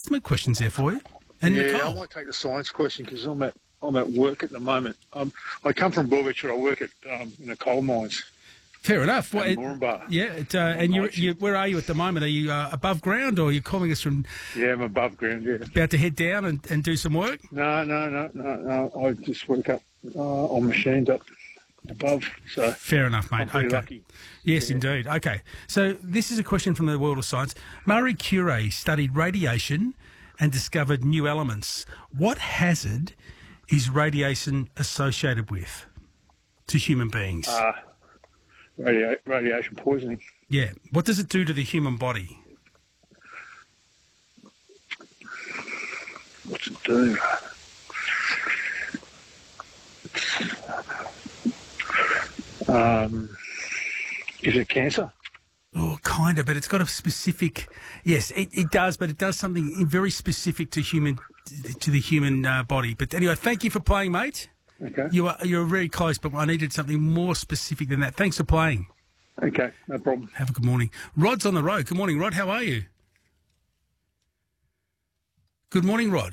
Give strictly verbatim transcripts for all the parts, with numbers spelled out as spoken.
Testament questions there for you. And yeah, Nicole. I might take the science question because I'm at I'm at work at the moment. Um, I come from Bullwitcher. I work at um, in the coal mines. Fair enough. Well, it, Moranbah. yeah, it, uh, and you, you, where are you at the moment? Are you uh, above ground, or are you calling us from? Yeah, I'm above ground. Yeah. About to head down and, and do some work? No, no, no, no, no. I just work up uh, on machines up above. So fair enough, mate. I'm pretty okay. lucky. Yes, yeah. indeed. Okay, so this is a question from the world of science. Marie Curie studied radiation and discovered new elements. What hazard is radiation associated with to human beings? Uh, radia- radiation poisoning. Yeah. What does it do to the human body? What's it do? Um, is it cancer? Oh, kind of, but it's got a specific. Yes, it, it does, but it does something very specific to human to the human uh, body. But anyway, thank you for playing, mate. Okay. You are you're very close, but I needed something more specific than that. Thanks for playing. Okay, no problem. Have a good morning. Rod's on the road. Good morning, Rod. How are you? Good morning, Rod.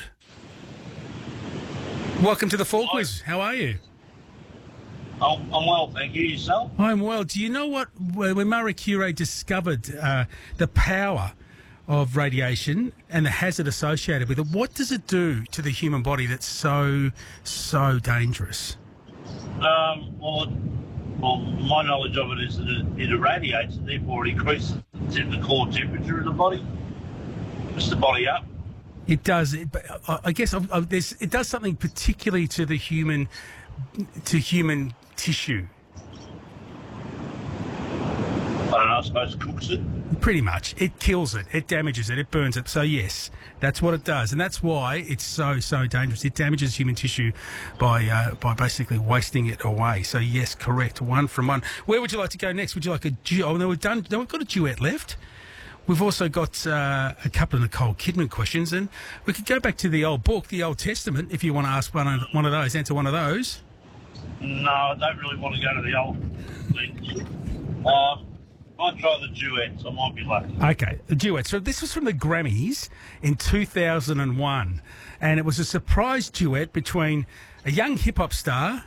Welcome to the Fall Quiz. How are you? I'm, I'm well, thank you. Yourself? I'm well. Do you know what, when Marie Curie discovered uh, the power of radiation and the hazard associated with it, what does it do to the human body that's so, so dangerous? Um, well, it, well, my knowledge of it is that it, it irradiates and therefore it increases the core temperature of the body. Puts the body up. It does. It, I I guess I, I, there's, it does something particularly to the human, to human tissue. I don't know, I suppose it cooks it. Pretty much. It kills it. It damages it. It burns it. So, yes, that's what it does. And that's why it's so, so dangerous. It damages human tissue by uh, by basically wasting it away. So, yes, correct. One from one. Where would you like to go next? Would you like a duet? Oh, no, we've done. No, we've got a duet left. We've also got uh, a couple of Nicole Kidman questions. And we could go back to the old book, the Old Testament, if you want to ask one of, one of those, answer one of those. No, I don't really want to go to the old things. Uh, I'll try the duets. I might be lucky. Okay, the duet. So this was from the Grammys in two thousand one, and it was a surprise duet between a young hip-hop star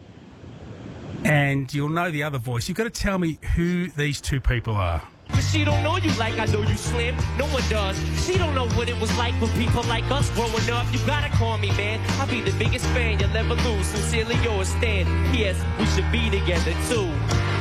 and you'll know the other voice. You've got to tell me who these two people are. But she don't know you like I know you, Slim. No one does. She don't know what it was like for people like us growing up. You gotta call me, man. I'll be the biggest fan you'll ever lose. Sincerely yours, Stan. P S. We should be together, too.